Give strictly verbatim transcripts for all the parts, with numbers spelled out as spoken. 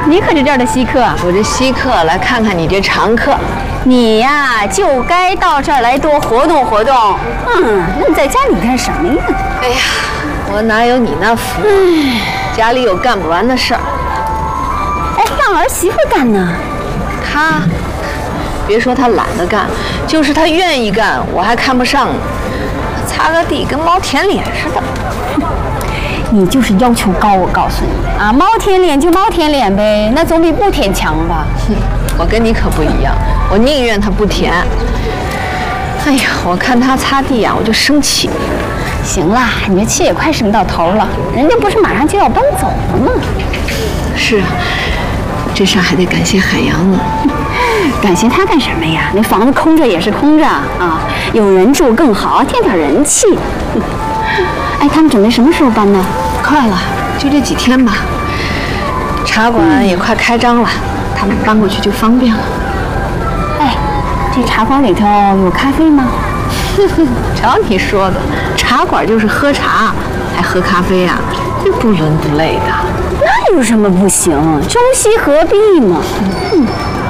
你可是这儿的稀客。 我这稀客来看看你这常客。 你呀，就该到这儿来多活动活动。嗯，那你在家里干什么呀？ 哎呀，我哪有你那福？家里有干不完的事儿。 哎，让儿媳妇干呢？ 她，别说她懒得干，就是她愿意干，我还看不上呢。擦个地跟猫舔脸似的。 你就是要求高，我告诉你啊，猫舔脸就猫舔脸呗，那总比不舔强吧？ 哼，我跟你可不一样，我宁愿它不舔。哎呀，我看它擦地啊，我就生气。 行啦，你这气也快生到头了，人家不是马上就要搬走了吗？ 是啊，这事还得感谢海洋呢。 感谢他干什么呀？那房子空着也是空着啊，有人住更好，添点人气。哎，他们准备什么时候搬呢？ 快了，就这几天吧。茶馆也快开张了，他们搬过去就方便了。 哎，这茶馆里头有咖啡吗？ 瞧你说的，茶馆就是喝茶，还喝咖啡啊，这不伦不类的。 那有什么不行？中西合璧嘛。嗯。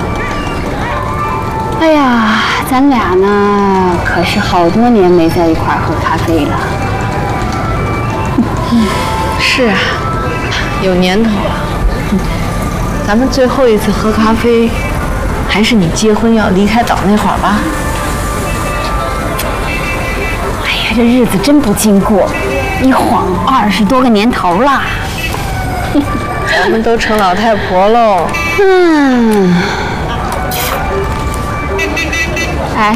哎呀，咱俩呢，可是好多年没在一块儿喝咖啡了。 嗯，是啊，有年头了。嗯，咱们最后一次喝咖啡，还是你结婚要离开岛那会儿吧。 哎呀，这日子真不经过，一晃二十多个年头了。 咱们都成老太婆喽。 嗯。哎，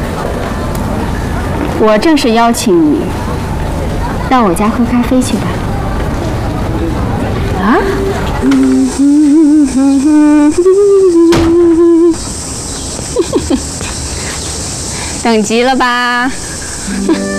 我正式邀请你到我家喝咖啡去吧。啊？等急了吧？